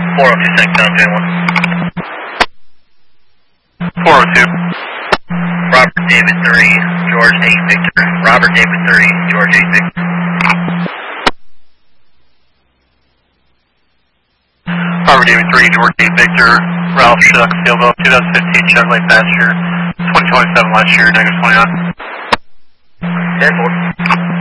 402 St. John J1. 402. Robert David 3, George 8 Victor. Robert David 3, George 8 Victor. Robert David 3, George 8 Victor. Ralph Shuck, Steelville, 2015 Chevrolet Passenger, 2027 last year, -29. 10-4.